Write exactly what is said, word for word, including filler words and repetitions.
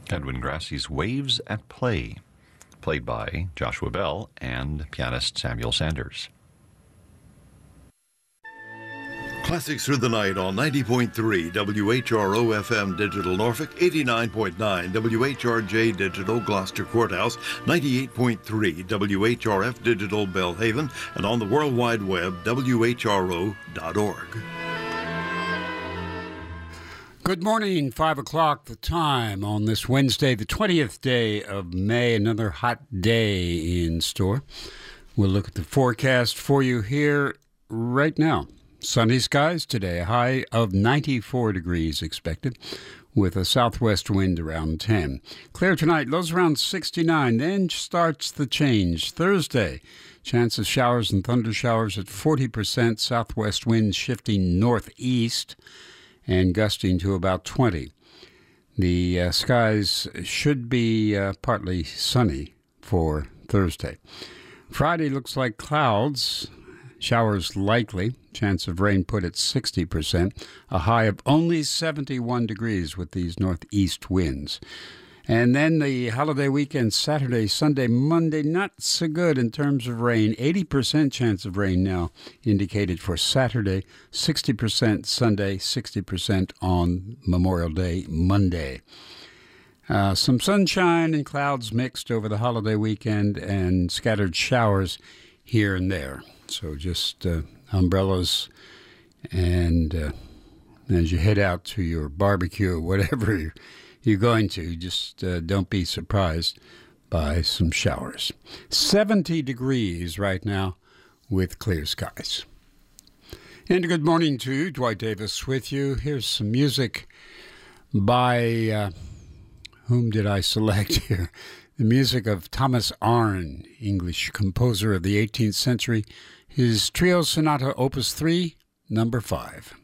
Edwin Grassie's Waves at Play, played by Joshua Bell and pianist Samuel Sanders. Classics Through the Night on ninety point three W H R O F M Digital Norfolk, eighty-nine point nine W H R J Digital Gloucester Courthouse, ninety-eight point three W H R F Digital Belhaven, and on the World Wide Web, W H R O dot org. Good morning, five o'clock the time on this Wednesday, the twentieth day of May, another hot day in store. We'll look at the forecast for you here right now. Sunny skies today, a high of ninety-four degrees expected, with a southwest wind around ten. Clear tonight, lows around sixty-nine, then starts the change. Thursday, chance of showers and thunder showers at forty percent, southwest winds shifting northeast and gusting to about twenty. The uh, skies should be uh, partly sunny for Thursday. Friday looks like clouds. Showers likely, chance of rain put at sixty percent, a high of only seventy-one degrees with these northeast winds. And then the holiday weekend, Saturday, Sunday, Monday, not so good in terms of rain. eighty percent chance of rain now indicated for Saturday, sixty percent Sunday, sixty percent on Memorial Day, Monday. Uh, some sunshine and clouds mixed over the holiday weekend and scattered showers here and there. So just uh, umbrellas, and uh, as you head out to your barbecue or whatever you're, you're going to, just uh, don't be surprised by some showers. seventy degrees right now with clear skies. And a good morning to you. Dwight Davis with you. Here's some music by, uh, whom did I select here? The music of Thomas Arne, English composer of the eighteenth century. His Trio Sonata Opus three, number five.